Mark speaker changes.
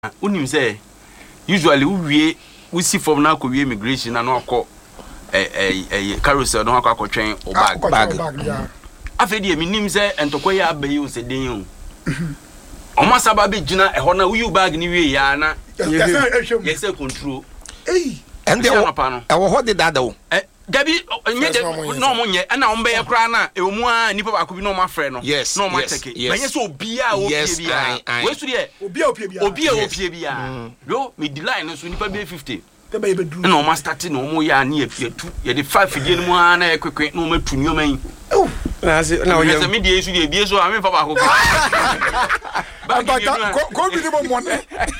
Speaker 1: Unim say usually we see from now we immigration and no call a carousel no akwa twetwen o bag afedi emi nim say entokoya abayi o se den o omasaba be gina e ho na we bag ni we ya na yes control
Speaker 2: and they wo de dada o
Speaker 1: Gabi no mo nye na ombe ye kra na e mu a nipa ba ko bi no ma frɛ no no ma take banye so obia obia bia we su de obia bia yo me di line so nipa be 50 no ma start no mo ya na afiatu ye de 5 fidie no mu a na ekwekwe no ma tu nyoma yi na o ye me die su de bie so a me fa ba ko
Speaker 3: ba ko bi ni mo mo